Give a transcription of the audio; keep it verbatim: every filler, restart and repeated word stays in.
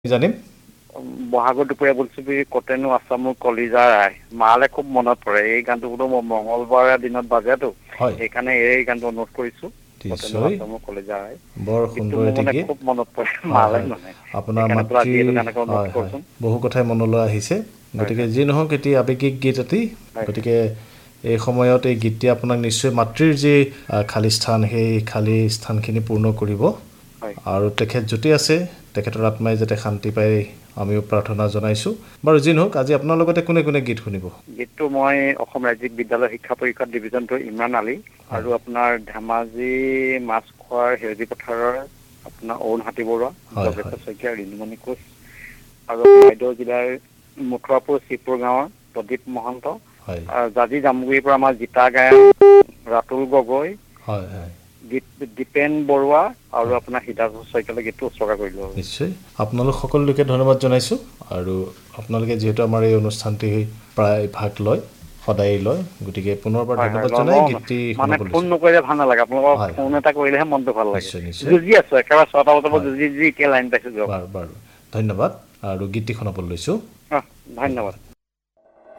জানিম বহাগৰ দুপৰীয়া বলছবি কটেনো আছামুৰ কলিজা ৰায় মালে খুব মনত পৰে এই গানটো বোলো মঙ্গলবাৰৰ দিনত বাজেতো হয় সেইকাৰণে এই গানটো অনুৰোধ কৰিছো কটেনো নিশ্চয় আছামুৰ কলিজা ৰায় বৰ কিন্তু সুন্দৰ মোৰ এটি মানে গীত খুব মনত পৰে হয় মালে হয় মানে আপোনাৰ সেইকাৰণে বোলো আজি মাতৃ এইটো গানকে অনুৰোধ হয় হয় কৰিছো বহু কথাই মনলৈ আহিছে হয় গতিকে হয় যি নহওক এটি আৱেগিক গীত এটি হয় গতিকে এই সময়ত এই গীতটি আপোনাক নিশ্চয় মাতৃৰ যি খালী স্থান সেই খালী স্থানখিনি পূৰ্ণ কৰিব হয় আৰু তেখেত য'তে আছে তেখেতৰ আত্মাই যাতে শান্তি পায় আমিও প্ৰাৰ্থনা জনাইছোঁ বাৰু যি নহওক আজি আপোনাৰ লগতে কোনে কোনে গীত শুনিব গীতটো মই অসম ৰাজ্যিক বিদ্যালয় শিক্ষা পৰীক্ষাত ডিভিজন টু ইমৰান আলী হয় আৰু আপোনাৰ ধেমাজি মাছখোৱাৰ সেউজী পথাৰৰ আপোনাৰ অৰুণ হাতী বৰুৱা হয় জগেশ্বৰ হয় শইকীয়া ৰিণুমণি কোচ আৰু বাইদেউ জিলাৰ মুঠুৱাপুৰ শ্ৰীপুৰ গাঁৱৰ প্ৰদীপ মহন্ত হয় জাজি জামুগুৰিৰ পৰা আমাৰ জিতা গায়ন ৰাতুল গগৈ হয় হয় দীপেন বৰুৱা আৰু হয় আপোনাৰ হীতাশ্বৰ শইকীয়ালৈ গীতটো উৎসৰ্গা কৰিলোঁ নিশ্চয় আপোনালোক সকলোকে ধন্যবাদ জনাইছোঁ আৰু আপোনালোকে যিহেতু আমাৰ এই অনুষ্ঠানটি প্ৰায় ভাগ লয় সদায় লয় গতিকে পুনৰবাৰ হয় হয় ধন্যবাদ জনাই লওঁ গীতটি মানে শুনাব ফোন লৈছোঁ নকৰিলে ভাল নালাগে আপোনালোকক হয় ফোন হয় এটা কৰিলেহে মনটো ভাল লাগে নিশ্চয় নিশ্চয় যুঁজি আছো একেবাৰে ছটা বজাৰ পৰা হয় যুঁজি যুঁজি এতিয়া লাইন পাইছোঁ দিয়ক বাৰু বাৰু ধন্যবাদ আৰু গীতটি শুনাব লৈছোঁ অহ ধন্যবাদ